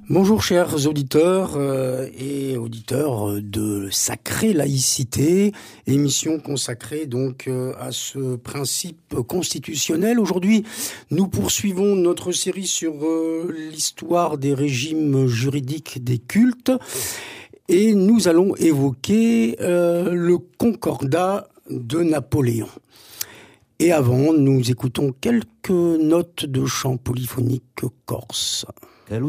Bonjour chers auditeurs et auditeurs de Sacrée Laïcité, émission consacrée donc à ce principe constitutionnel. Aujourd'hui, nous poursuivons notre série sur l'histoire des régimes juridiques des cultes et nous allons évoquer le Concordat de Napoléon. Et avant, nous écoutons quelques notes de chant polyphonique corse.